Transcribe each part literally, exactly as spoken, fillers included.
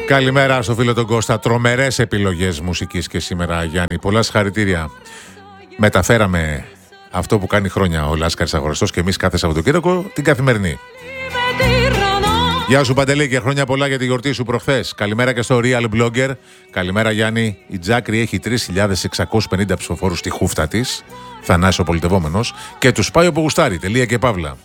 Καλημέρα στο φίλο τον Κώστα. Τρομερές επιλογές μουσικής και σήμερα, Γιάννη. Πολλά συγχαρητήρια. Μεταφέραμε αυτό που κάνει χρόνια ο Λάσκαρης Αγοραστός και εμείς κάθε Σαββατοκύριακο, την καθημερινή. Γεια σου Παντελή και χρόνια πολλά για τη γιορτή σου προχθές. Καλημέρα και στο Real Blogger. Καλημέρα Γιάννη. Η Τζάκρη έχει τρεις χιλιάδες εξακόσιους πενήντα ψηφοφόρους στη χούφτα της. Θανάσης ο πολιτευόμενος. Και τους πάει όπου γουστάρει. Τελεία και παύλα.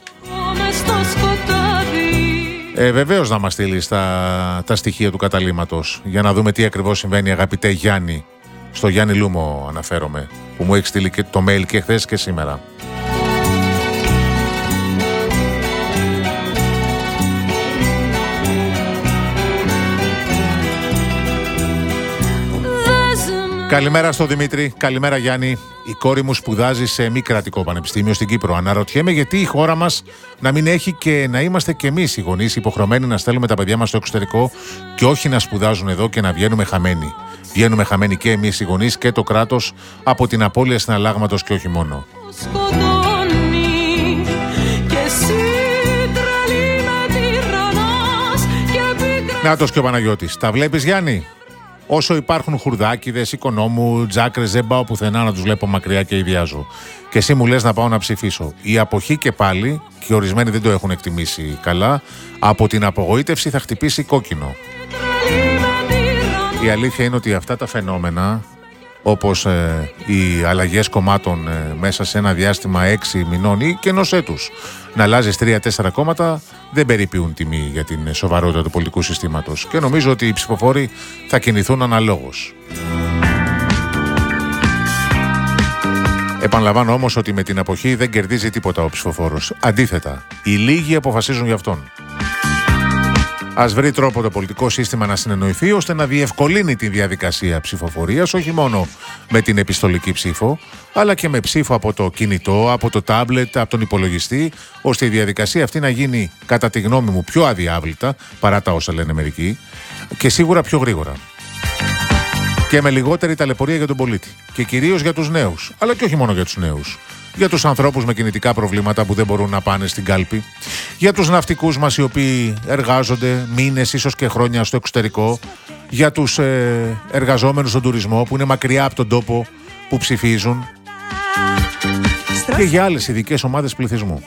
Ε, βεβαίως να μας στείλει τα, τα στοιχεία του καταλήμματος για να δούμε τι ακριβώς συμβαίνει, αγαπητέ Γιάννη. Στο Γιάννη Λούμο αναφέρομαι, που μου έχει στείλει και το mail και χθες και σήμερα. Καλημέρα στο Δημήτρη, καλημέρα Γιάννη. Η κόρη μου σπουδάζει σε μη κρατικό πανεπιστήμιο στην Κύπρο. Αναρωτιέμαι γιατί η χώρα μας να μην έχει και να είμαστε κι εμείς οι γονείς υποχρεωμένοι να στέλνουμε τα παιδιά μας στο εξωτερικό και όχι να σπουδάζουν εδώ και να βγαίνουμε χαμένοι. Βγαίνουμε χαμένοι και εμείς οι γονείς και το κράτος από την απώλεια συναλλάγματος και όχι μόνο. Νάτος και ο Παναγιώτης. Τα βλέπεις Γιάννη? Όσο υπάρχουν χουρδάκιδες, οικονόμου, τζάκρες, δεν πάω πουθενά να τους βλέπω μακριά και ιδιάζω. Και εσύ μου λες να πάω να ψηφίσω. Η αποχή και πάλι, και ορισμένοι δεν το έχουν εκτιμήσει καλά, από την απογοήτευση θα χτυπήσει κόκκινο. Η αλήθεια είναι ότι αυτά τα φαινόμενα, όπως ε, οι αλλαγές κομμάτων ε, μέσα σε ένα διάστημα έξι μηνών ή και ενός έτους, να αλλάζεις τρία τέσσερα κόμματα, δεν περιποιούν τιμή για την σοβαρότητα του πολιτικού συστήματος. Και νομίζω ότι οι ψηφοφόροι θα κινηθούν αναλόγως. Επαναλαμβάνω όμως ότι με την αποχή δεν κερδίζει τίποτα ο ψηφοφόρος. Αντίθετα, οι λίγοι αποφασίζουν γι' αυτόν. Ας βρει τρόπο το πολιτικό σύστημα να συνεννοηθεί ώστε να διευκολύνει τη διαδικασία ψηφοφορίας, όχι μόνο με την επιστολική ψήφο, αλλά και με ψήφο από το κινητό, από το τάμπλετ, από τον υπολογιστή, ώστε η διαδικασία αυτή να γίνει, κατά τη γνώμη μου, πιο αδιάβλητα, παρά τα όσα λένε μερικοί, και σίγουρα πιο γρήγορα. Και με λιγότερη ταλαιπωρία για τον πολίτη. Και κυρίως για τους νέους, αλλά και όχι μόνο για τους νέους. Για τους ανθρώπους με κινητικά προβλήματα που δεν μπορούν να πάνε στην κάλπη. Για τους ναυτικούς μας οι οποίοι εργάζονται μήνες, ίσως και χρόνια στο εξωτερικό. Για τους ε, εργαζόμενους στον τουρισμό που είναι μακριά από τον τόπο που ψηφίζουν. Και για άλλες ειδικές ομάδες πληθυσμού.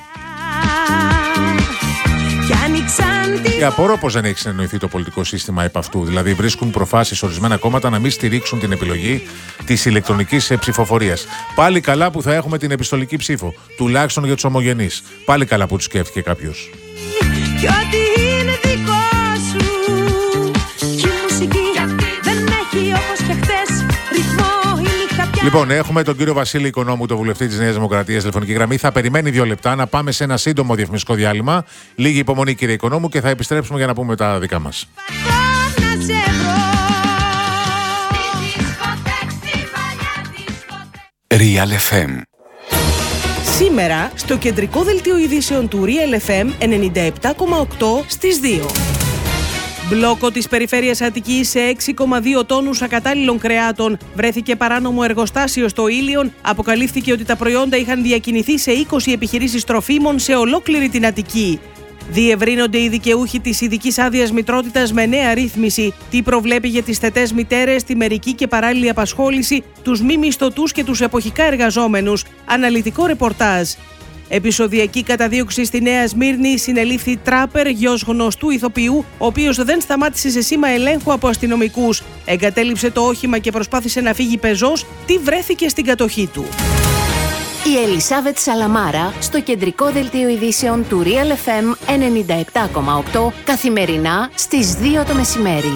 Και απορώ πως δεν έχει συνεννοηθεί το πολιτικό σύστημα επ' αυτού. Δηλαδή, βρίσκουν προφάσεις ορισμένα κόμματα να μην στηρίξουν την επιλογή της ηλεκτρονικής ψηφοφορίας. Πάλι καλά που θα έχουμε την επιστολική ψήφο, τουλάχιστον για τους ομογενείς. Πάλι καλά που τους σκέφτηκε κάποιος. Λοιπόν, έχουμε τον κύριο Βασίλη Οικονόμου, τον βουλευτή της Νέας Δημοκρατίας, τηλεφωνική γραμμή. Θα περιμένει δύο λεπτά να πάμε σε ένα σύντομο διαφημιστικό διάλειμμα. Λίγη υπομονή, κύριε Οικονόμου, και θα επιστρέψουμε για να πούμε τα δικά μας. Real εφ εμ. Σήμερα, στο κεντρικό δελτίο ειδήσεων του Real εφ εμ ενενήντα επτά κόμμα οκτώ στις δύο. Μπλόκο της περιφέρειας Αττικής σε έξι κόμμα δύο τόνους ακατάλληλων κρεάτων. Βρέθηκε παράνομο εργοστάσιο στο Ήλιον. Αποκαλύφθηκε ότι τα προϊόντα είχαν διακινηθεί σε είκοσι επιχειρήσεις τροφίμων σε ολόκληρη την Αττική. Διευρύνονται οι δικαιούχοι της ειδικής άδειας μητρότητας με νέα ρύθμιση. Τι προβλέπει για τις θετές μητέρες, τη μερική και παράλληλη απασχόληση, τους μη μισθωτούς και τους εποχικά εργαζόμενους. Αναλυτικό ρεπορτάζ. Επεισοδιακή καταδίωξη στη Νέα Σμύρνη, συνελήφθη τράπερ, γιος γνωστού ηθοποιού, ο οποίος δεν σταμάτησε σε σήμα ελέγχου από αστυνομικούς. Εγκατέλειψε το όχημα και προσπάθησε να φύγει πεζός. Τι βρέθηκε στην κατοχή του? Η Ελισάβετ Σαλαμάρα στο κεντρικό δελτίο ειδήσεων του Real εφ εμ ενενήντα επτά κόμμα οκτώ καθημερινά στις δύο το μεσημέρι.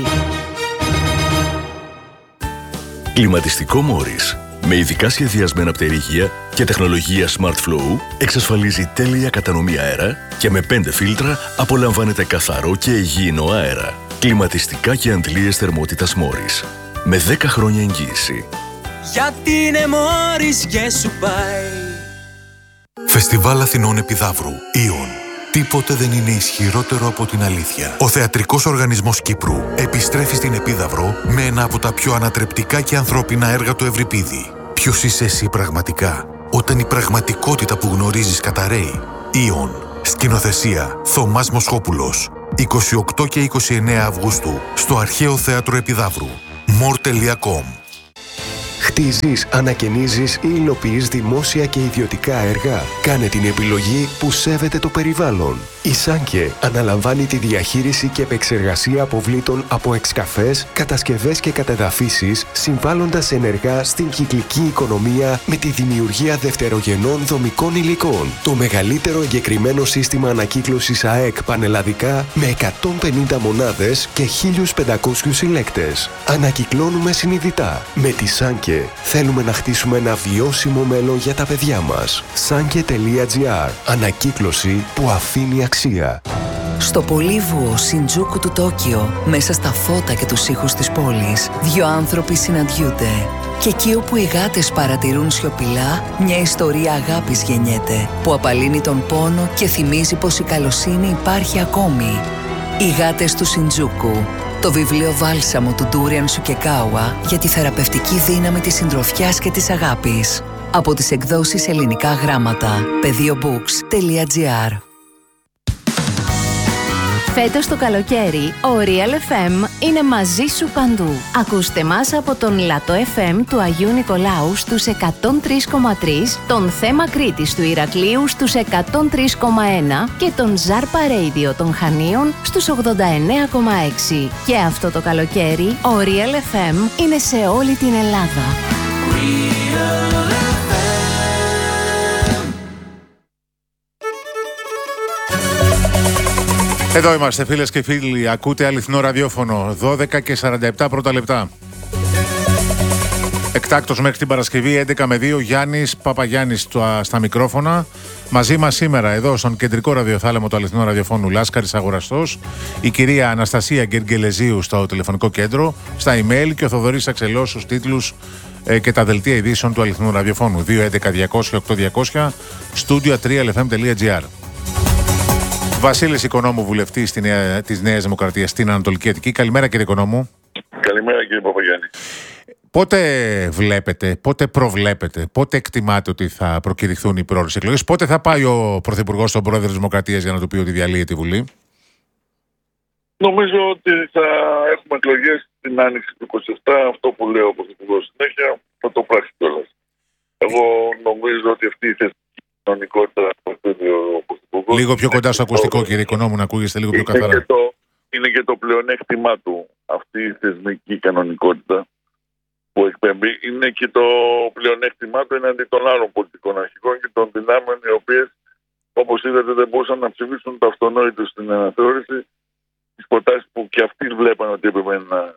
Κλιματιστικό Μόρις. Με ειδικά σχεδιασμένα πτερίγια και τεχνολογία Smart Flow εξασφαλίζει τέλεια κατανομή αέρα και με πέντε φίλτρα απολαμβάνετε καθαρό και υγιεινό αέρα. Κλιματιστικά και αντλίες θερμότητας Μόρις. Με δέκα χρόνια εγγύηση. Γιατί είναι Μόρις και σου πάει. Φεστιβάλ Αθηνών Επιδαύρου. Ιον. Τίποτε δεν είναι ισχυρότερο από την αλήθεια. Ο Θεατρικός Οργανισμός Κύπρου επιστρέφει στην Επίδαυρο με ένα από τα πιο ανατρεπτικά και ανθρώπινα έργα του Ευρυπίδη. Ποιος είσαι εσύ πραγματικά, όταν η πραγματικότητα που γνωρίζεις καταραίει? Ιον. Σκηνοθεσία Θωμάς Μοσχόπουλος. είκοσι οκτώ και είκοσι εννέα Αυγούστου στο Αρχαίο Θέατρο Επιδαύρου. μορ τελεία κομ. Χτίζεις, ανακαινίζεις ή υλοποιείς δημόσια και ιδιωτικά έργα. Κάνε την επιλογή που σέβεται το περιβάλλον. Η Σάνκε αναλαμβάνει τη διαχείριση και επεξεργασία αποβλήτων από εξκαφές, κατασκευές και κατεδαφίσεις, συμβάλλοντας ενεργά στην κυκλική οικονομία με τη δημιουργία δευτερογενών δομικών υλικών. Το μεγαλύτερο εγκεκριμένο σύστημα ανακύκλωσης ΑΕΚ πανελλαδικά με εκατόν πενήντα μονάδες και χίλιους πεντακόσιους συλλέκτες. Ανακυκλώνουμε συνειδητά. Με τη Σάνκε θέλουμε να χτίσουμε ένα βιώσιμο μέλλον για τα παιδιά μας. Sanke τελεία τζι άρ. Ανακύκλωση που αφήνει αξία. Στο πολύβουο Σιντζούκου του Τόκιο, μέσα στα φώτα και τους ήχους της πόλης, δύο άνθρωποι συναντιούνται. Και εκεί όπου οι γάτες παρατηρούν σιωπηλά, μια ιστορία αγάπης γεννιέται, που απαλύνει τον πόνο και θυμίζει πως η καλοσύνη υπάρχει ακόμη. Οι γάτες του Σιντζούκου. Το βιβλίο βάλσαμο του Ντούριαν Σουκεκάουα για τη θεραπευτική δύναμη της συντροφιάς και της αγάπης. Από τις εκδόσεις Ελληνικά Γράμματα. πεδίο μπουκς τελεία τζι άρ. Φέτος το καλοκαίρι, ο Real εφ εμ είναι μαζί σου παντού. Ακούστε μας από τον Λατό εφ εμ του Αγίου Νικολάου στους εκατόν τρία κόμμα τρία, τον Θέμα Κρήτης του Ηρακλείου στους εκατόν τρία κόμμα ένα και τον Ζάρπα Radio των Χανίων στους ογδόντα εννέα κόμμα έξι. Και αυτό το καλοκαίρι, ο Real εφ εμ είναι σε όλη την Ελλάδα. Εδώ είμαστε φίλες και φίλοι, ακούτε αληθινό ραδιόφωνο, δώδεκα και σαράντα επτά πρώτα λεπτά. Εκτάκτος μέχρι την Παρασκευή, έντεκα με δύο, Γιάννης Παπαγιάννης στα μικρόφωνα. Μαζί μας σήμερα, εδώ στον κεντρικό ραδιοθάλαμο του αληθινού ραδιοφώνου Λάσκαρης Αγοραστός, η κυρία Αναστασία Γκεργελεζίου στο τηλεφωνικό κέντρο, στα email και ο Θοδωρής Αξελός στους τίτλους ε, και τα δελτία ειδήσεων του αληθινού ραδιοφώνου. δύο έντεκα διακόσια οκτώ διακόσια, στούντιο τρία ελ εφ εμ τελεία τζι άρ. Βασίλης Οικονόμου, βουλευτής της Νέας Δημοκρατίας στην Ανατολική Αττική. Καλημέρα κύριε Οικονόμου. Καλημέρα κύριε Παπαγιάννη. Πότε βλέπετε, πότε προβλέπετε, πότε εκτιμάτε ότι θα προκηρυχθούν οι πρόορες εκλογές, πότε θα πάει ο Πρωθυπουργός στον Πρόεδρο της Δημοκρατίας για να του πει ότι διαλύει τη Βουλή? Νομίζω ότι θα έχουμε εκλογές την άνοιξη του είκοσι επτά. Αυτό που λέω ο Πρωθυπουργός συνέχεια θα το πράξει κιόλας. Εγώ νομίζω ότι αυτή η θεσμική κοινωνικότητα λίγο πιο κοντά στο ακουστικό, κύριε Οικονόμου, να ακούγεστε λίγο πιο καθαρά. Είναι και, το, είναι και το πλεονέκτημά του αυτή η θεσμική κανονικότητα που εκπέμπει. Είναι και το πλεονέκτημά του εναντί των άλλων πολιτικών αρχηγών και των δυνάμεων, οι οποίες, όπως είδατε, δεν μπορούσαν να ψηφίσουν το αυτονόητο στην αναθεώρηση. Τις προτάσεις που και αυτοί βλέπαν ότι έπρεπε να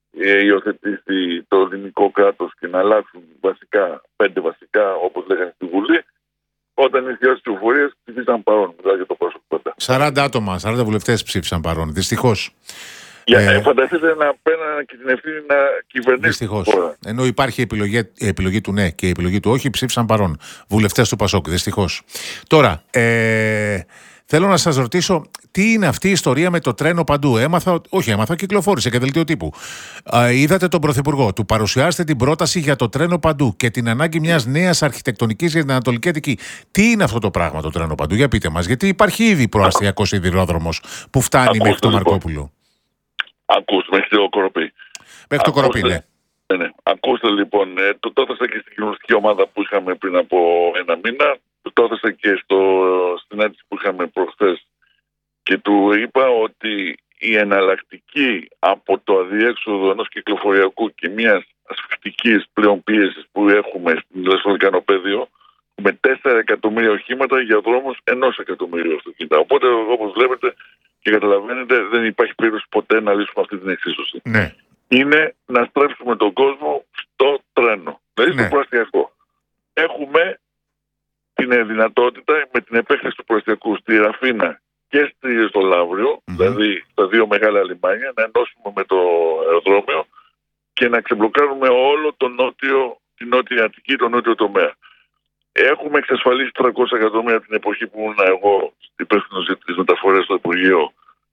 υιοθετήσει το ελληνικό κράτος και να αλλάξουν βασικά, πέντε βασικά, όπως λέγανε στη Βουλή. Όταν ήρθε η ώρα της ψηφοφορίας, ψήφισαν παρόν. Μιλάω για το πρόσωπο πάντα. σαράντα άτομα, σαράντα βουλευτές ψήφισαν παρόν. Δυστυχώς. Για, ε, φανταστείτε να παίρνουν και την ευθύνη να κυβερνήσουν. Δυστυχώς. Ενώ υπάρχει η επιλογή, η επιλογή του ναι και η επιλογή του όχι, ψήφισαν παρόν. Βουλευτές του Πασόκ. Δυστυχώς. Τώρα, ε, θέλω να σας ρωτήσω, τι είναι αυτή η ιστορία με το τρένο παντού? Έμαθα, όχι έμαθα, κυκλοφόρησε και δελτίο τύπου. Ε, είδατε τον Πρωθυπουργό, του παρουσιάστε την πρόταση για το τρένο παντού και την ανάγκη μιας νέας αρχιτεκτονικής για την Ανατολική Αττική. Τι είναι αυτό το πράγμα το τρένο παντού, για πείτε μας, γιατί υπάρχει ήδη προαστιακός σιδηρόδρομος που φτάνει Ακούστε, μέχρι το λοιπόν. Μαρκόπουλο. Ακούστε, μέχρι το Κοροπή. Μέχρι το Κοροπή, ναι. Ναι, ναι. Ακούστε λοιπόν, ε, το έθεσα και στην κοινωνική ομάδα που είχαμε πριν από ένα μήνα, το έθεσα και στο, στην έντηση που είχαμε προχθές και του είπα ότι η εναλλακτική από το αδιέξοδο ενός κυκλοφοριακού και μιας ασφυκτικής πλέον πίεσης που έχουμε στην Λεσβολικανοπαίδιο με τέσσερα εκατομμύρια οχήματα για δρόμους ενός εκατομμυρίου αυτοκίνητα. Οπότε, όπως βλέπετε και καταλαβαίνετε, δεν υπάρχει περίπτωση ποτέ να λύσουμε αυτή την εξίσωση. Ναι. Είναι να στρέψουμε τον κόσμο στο τρένο, δηλαδή ναι. στο προαστιακό. Έχουμε την δυνατότητα με την επέκταση του προαστιακού στη Ραφίνα και στο Λαύριο, mm-hmm. δηλαδή τα δύο μεγάλα λιμάνια, να ενώσουμε με το αεροδρόμιο και να ξεμπλοκάρουμε όλο το νότιο, την νότια Αττική, το νότιο τομέα. Έχουμε εξασφαλίσει τριακόσια εκατομμύρια την εποχή που ήμουν εγώ υπεύθυνος για τις μεταφορές στο Υπουργείο.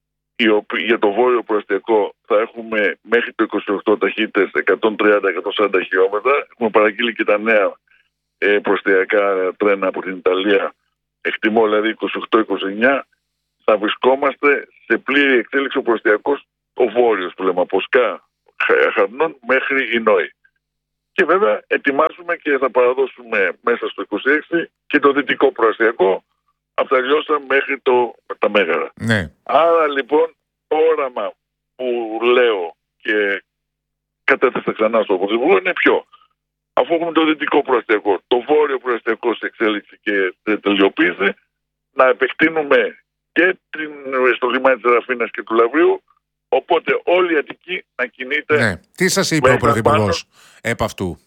Για το βόρειο προαστιακό θα έχουμε μέχρι το είκοσι οκτώ ταχύτητες εκατόν τριάντα με εκατόν σαράντα χιλιόμετρα. Έχουμε παραγγείλει και τα νέα ε, προαστιακά τρένα από την Ιταλία. Εκτιμώ δηλαδή είκοσι οκτώ είκοσι εννιά. θα βρισκόμαστε σε πλήρη εξέλιξη ο προαστιακός, ο βόρειος που λέμε, από Σκά Χαρνών μέχρι Ινόη. Και βέβαια ετοιμάζουμε και θα παραδώσουμε μέσα στο είκοσι έξι και το δυτικό προαστιακό από τα Λιώσα μέχρι το, τα Μέγαρα. Ναι. Άρα λοιπόν το όραμα που λέω και κατέθεσα ξανά στο Πρωθυπουργό είναι ποιο. Αφού έχουμε το δυτικό προαστιακό, το βόρειο προαστιακό σε εξέλιξη και τελειοποίηση, να επεκτείνουμε και την, στο λιμάνι της Ραφίνας και του Λαβρίου, οπότε όλη η Αττική να κινείται. Ναι. Τι σας είπε ο Πρωθυπουργός επ' αυτού?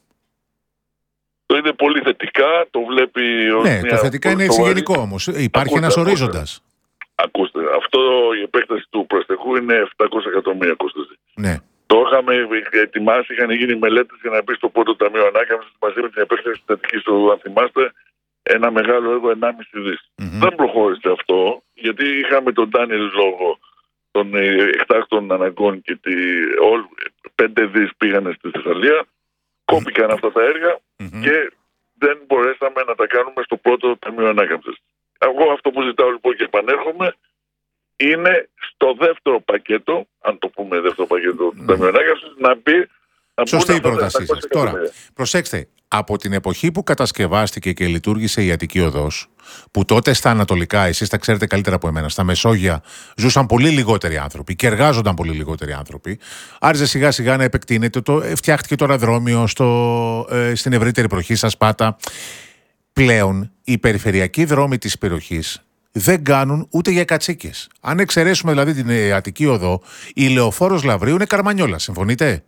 Το είναι πολύ θετικά, το βλέπει... Ναι, το θετικά είναι έτσι γενικό όμως. Υπάρχει ένας ορίζοντας. Ακούστε, αυτό η επέκταση του προαστιακού είναι επτακόσια εκατομμύρια κόστος. Ναι. Το είχαμε ετοιμάσει, είχαν γίνει μελέτες για να μπει στο πρώτο Ταμείο Ανάκαμψης μαζί με την επέκταση της Αττικής, αν θυμάστε, ένα μεγάλο έργο ενάμιση δις. Mm-hmm. Δεν προχώρησε αυτό, γιατί είχαμε τον Ντάνιελ λόγω των εκτάκτων αναγκών και τη, όλ, πέντε δις πήγανε στη Θεσσαλία, κόπηκαν mm-hmm. αυτά τα έργα mm-hmm. και δεν μπορέσαμε να τα κάνουμε στο πρώτο Ταμείο Ανάκαμψης. Εγώ αυτό που ζητάω λοιπόν και επανέρχομαι είναι στο δεύτερο πακέτο, αν το πούμε δεύτερο πακέτο του Ταμείου Ανάκαμψης, να μπει. Σωστή η πρότασή σας. Τώρα, προσέξτε, από την εποχή που κατασκευάστηκε και λειτουργήσε η Αττική Οδός, που τότε στα ανατολικά, εσείς τα ξέρετε καλύτερα από εμένα, στα Μεσόγεια ζούσαν πολύ λιγότεροι άνθρωποι και εργάζονταν πολύ λιγότεροι άνθρωποι, άρχισε σιγά σιγά να επεκτείνεται, το, φτιάχτηκε το αεροδρόμιο στο, ε, στην ευρύτερη περιοχή, στα Σπάτα. Πλέον οι περιφερειακοί δρόμοι της περιοχής δεν κάνουν ούτε για κατσίκες. Αν εξαιρέσουμε δηλαδή την Αττική Οδό, η Λεωφόρος Λαβρίου είναι καρμανιόλα. Συμφωνείτε?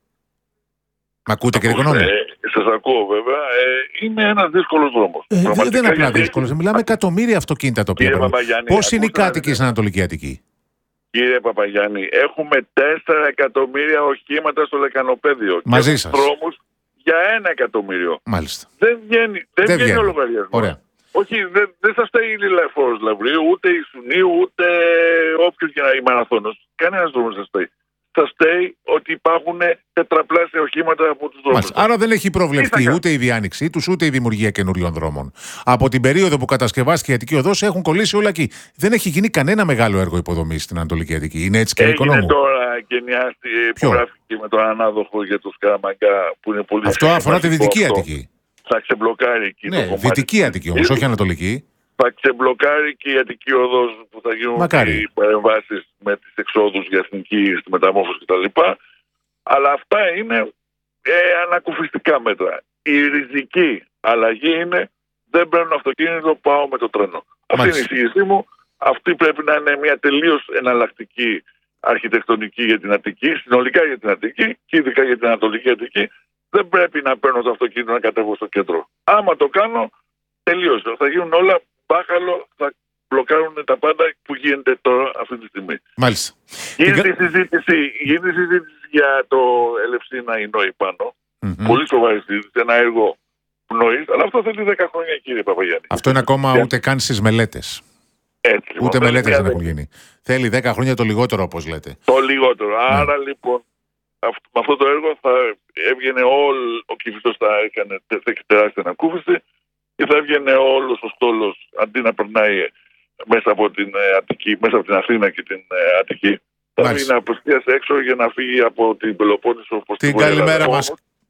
Μ' ακούτε, κύριε Οικονόμου? Ε, σας ακούω βέβαια. Ε, είναι ένας δύσκολος δρόμος. Ε, δεν είναι απλά δύσκολος. Μιλάμε εκατομμύρια αυτοκίνητα τα οποία παίρνουν. Πώς είναι οι κάτοικοι στην Ανατολική Αττική? Κύριε Παπαγιάννη, έχουμε τέσσερα εκατομμύρια οχήματα στο λεκανοπέδιο. Μαζί και σας. Δρόμους για ένα εκατομμύριο. Μάλιστα. Δεν βγαίνει, δεν δεν βγαίνει ο λογαριασμός. Ωραία. Όχι, δεν, δεν θα στέει η Λεωφόρος Λαβρίου, ούτε η Σουνίου, ούτε όποιος για να η Μαραθώνος. Κανένας δρόμος δεν στέει. Θα στέει ότι υπάρχουν τετραπλάσια οχήματα από τους δρόμους. Άρα δεν έχει προβλεφθεί ούτε η διάνοιξή τους, ούτε η δημιουργία καινούριων δρόμων. Από την περίοδο που κατασκευάστηκε η Αττική Οδός έχουν κολλήσει όλα εκεί. Δεν έχει γίνει κανένα μεγάλο έργο υποδομής στην Ανατολική Αττική. Είναι έτσι, κύριε Οικονόμου? Έγινε τώρα γενιάστη, υπογράφηκε με τον ανάδοχο για το Σκαραμαγκά που είναι πολύ. Αυτό αφορά τη Δυτική αυτό. Αττική. Θα ξεμπλοκάρει εκεί ναι, το κομμάτι. Δυτική Αττική όμως, όχι Ανατολική. Θα ξεμπλοκάρει και η Αττική Οδός που θα γίνουν Μακάρι. οι παρεμβάσεις με τις εξόδους για εθνική, στη μεταμόρφωση κτλ. Αλλά αυτά είναι ε, ανακουφιστικά μέτρα. Η ριζική αλλαγή είναι δεν παίρνω αυτοκίνητο, πάω με το τρένο. Αυτή είναι η εισήγησή μου. Αυτή πρέπει να είναι μια τελείως εναλλακτική αρχιτεκτονική για την Αττική, συνολικά για την Αττική και ειδικά για την Ανατολική Αττική. Δεν πρέπει να παίρνω το αυτοκίνητο να κατέβω στο κέντρο. Άμα το κάνω, τελείωσε. Θα γίνουν όλα μπάχαλο, θα μπλοκάρουν τα πάντα που γίνεται τώρα αυτή τη στιγμή. Μάλιστα. Γίνεται η συζήτηση, γίνεται η συζήτηση για το Ελευσίνα Ινόη πάνω. Mm-hmm. Πολύ σοβαρή συζήτηση, ένα έργο πνοής, αλλά αυτό θέλει δέκα χρόνια, κύριε Παπαγιάννη. Αυτό είναι ακόμα yeah. ούτε καν στις μελέτες. Έτσι, λοιπόν, ούτε μελέτες δεν έχουν γίνει. Θέλει δέκα χρόνια το λιγότερο, όπως λέτε. Το λιγότερο. Yeah. Άρα λοιπόν, αυτό, με αυτό το έργο θα έβγαινε όλο, ο Κηφιστός θα έκανε τεράστια ανακούφιση και θα έβγαινε όλος ο στόλος, αντί να περνάει μέσα από την Αττική, μέσα από την Αθήνα και την Αττική, θα βγει να απευθείας έξω για να φύγει από την Πελοπόννησο. Την καλημέρα μας.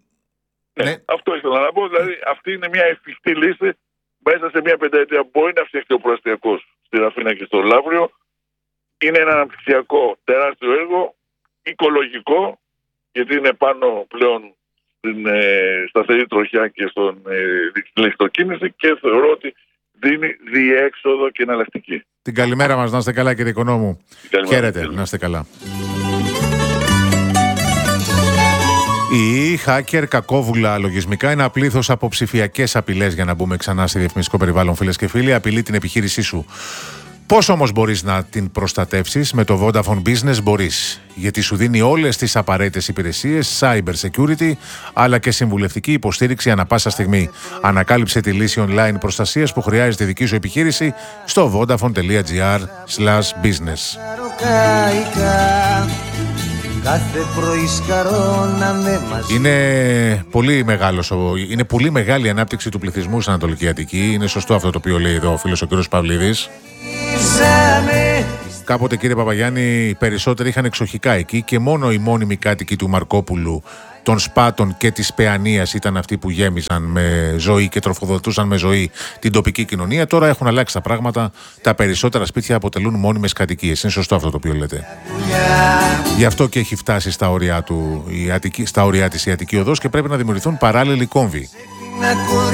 Ναι, ναι. Αυτό ήθελα να πω. Δηλαδή αυτή είναι μια εφικτή λύση. Μέσα σε μια πενταετία μπορεί να φτιαχτεί ο προαστιακός στη Ραφίνα και στο Λαύριο. Είναι ένα αναπτυξιακό τεράστιο έργο, οικολογικό, γιατί είναι πάνω πλέον στην ε, σταθερή τροχιά και στον ε, ηλεκτροκίνηση και θεωρώ ότι δίνει διέξοδο και εναλλακτική. Την καλημέρα μας, να είστε καλά, κύριε Οικονόμου. Χαίρετε, να είστε καλά. Η hacker κακόβουλα λογισμικά ένα πλήθος από ψηφιακές απειλές, για να μπούμε ξανά σε διαφημιστικό περιβάλλον, φίλες και φίλοι, απειλεί την επιχείρησή σου. Πώς όμως μπορείς να την προστατεύσεις? Με το Vodafone Business μπορείς, γιατί σου δίνει όλες τις απαραίτητες υπηρεσίες, cyber security, αλλά και συμβουλευτική υποστήριξη ανά πάσα στιγμή. Ανακάλυψε τη λύση online προστασίας που χρειάζεται η δική σου επιχείρηση στο vodafone.gr slash business. Είναι πολύ, μεγάλος, είναι πολύ μεγάλη η ανάπτυξη του πληθυσμού στην Ανατολική Αττική. Είναι σωστό αυτό το οποίο λέει εδώ ο φίλος ο κ. Παυλίδης. Κάποτε, κύριε Παπαγιάννη, οι περισσότεροι είχαν εξοχικά εκεί και μόνο οι μόνιμοι κάτοικοι του Μαρκόπουλου, των Σπάτων και της Παιανίας ήταν αυτοί που γέμισαν με ζωή και τροφοδοτούσαν με ζωή την τοπική κοινωνία. Τώρα έχουν αλλάξει τα πράγματα. Τα περισσότερα σπίτια αποτελούν μόνιμες κατοικίες. Είναι σωστό αυτό το οποίο λέτε. Γι' αυτό και έχει φτάσει στα όρια, του, η Αττική, στα όρια της η Αττική Οδός και πρέπει να δημιουργηθούν παράλληλοι κόμβοι.